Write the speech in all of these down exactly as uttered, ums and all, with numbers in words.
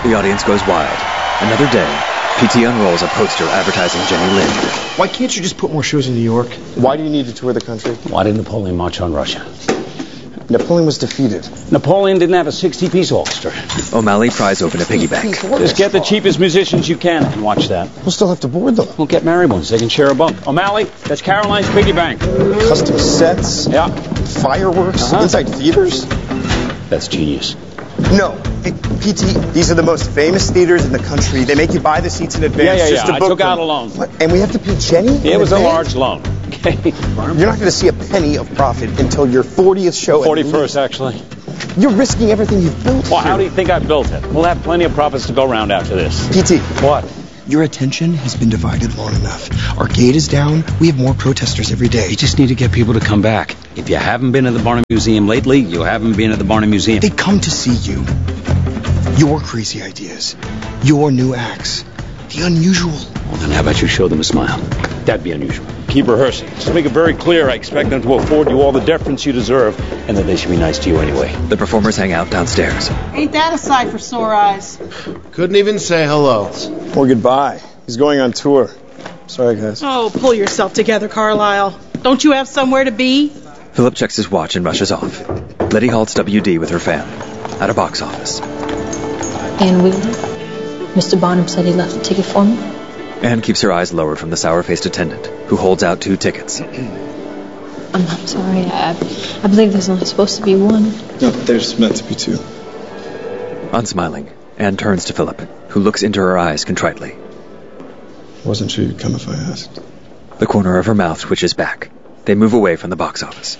The audience goes wild. Another day, P T unrolls a poster advertising Jenny Lind. Why can't you just put more shows in New York? Why do you need to tour the country? Why did Napoleon march on Russia? Napoleon was defeated. Napoleon didn't have a sixty-piece orchestra. O'Malley pries open a piggy bank. Just get the cheapest musicians you can and watch that. We'll still have to board them. We'll get married ones. They can share a bunk. O'Malley, that's Caroline's piggy bank. Custom sets? Yeah. Fireworks? Uh-huh. Inside theaters? That's genius. No. Hey, P T, these are the most famous theaters in the country. They make you buy the seats in advance. Yeah, yeah, just yeah. to I book took them. out a loan. What? And we have to pay Jenny? Yeah, it was advance? a large loan. Okay. You're not going to see a penny of profit until your fortieth show. forty-first, actually. You're risking everything you've built. Well, here. how do you think I built it? We'll have plenty of profits to go around after this. P T. What? Your attention has been divided long enough. Our gate is down. We have more protesters every day. You just need to get people to come back. If you haven't been to the Barnum Museum lately, you haven't been at the Barnum Museum. They come to see you. Your crazy ideas. Your new acts. The unusual. Well, then how about you show them a smile? That'd be unusual. Keep rehearsing. Just make it very clear I expect them to afford you all the deference you deserve, and that they should be nice to you anyway. The performers hang out downstairs. Ain't that a sight for sore eyes? Couldn't even say hello. Or goodbye. He's going on tour. Sorry, guys. Oh, pull yourself together, Carlisle. Don't you have somewhere to be? Philip checks his watch and rushes off. Letty halts W D with her fan. At a box office. Ann Wheeler? Mister Barnum said he left a ticket for me. Anne keeps her eyes lowered from the sour-faced attendant, who holds out two tickets. I'm, I'm sorry. I, I believe there's only supposed to be one. No, there's meant to be two. Unsmiling, Anne turns to Philip, who looks into her eyes contritely. Wasn't sure you'd come if I asked. The corner of her mouth twitches back. They move away from the box office.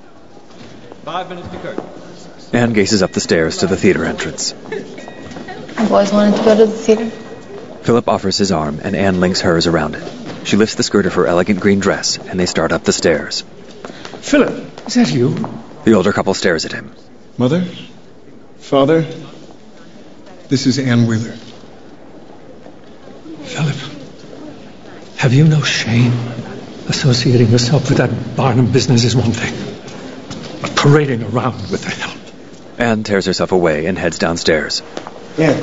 Five minutes to curtain. Anne gazes up the stairs to the theater entrance. I've always wanted to go to the theater. Philip offers his arm, and Anne links hers around it. She lifts the skirt of her elegant green dress, and they start up the stairs. Philip, is that you? The older couple stares at him. Mother? Father? This is Ann Wheeler. Philip, have you no shame? Associating yourself with that Barnum business is one thing, but parading around with the help. Anne tears herself away and heads downstairs. Ann.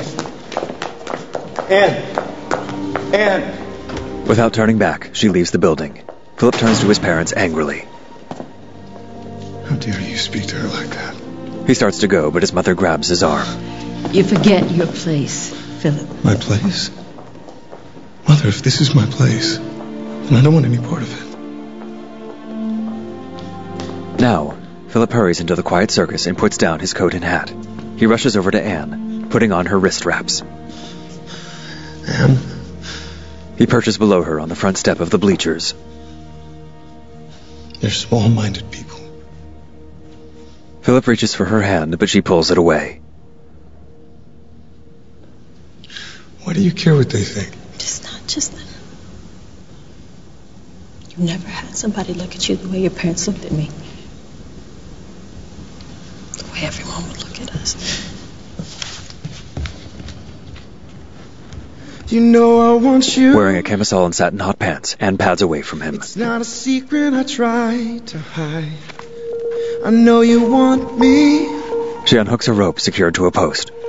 Ann. Ann. Without turning back, she leaves the building. Philip turns to his parents angrily. How dare you speak to her like that? He starts to go, but his mother grabs his arm. You forget your place, Philip. My place? Mother, if this is my place, then I don't want any part of it. Now, Philip hurries into the quiet circus and puts down his coat and hat. He rushes over to Anne, putting on her wrist wraps. Anne? He perches below her on the front step of the bleachers. They're small-minded people. Philip reaches for her hand, but she pulls it away. Why do you care what they think? It's not just them. You've never had somebody look at you the way your parents looked at me. The way everyone would look at us. You know I want you. Wearing a camisole and satin hot pants, Anne pads away from him. It's not a secret I try to hide. I know you want me. She unhooks a rope secured to a post.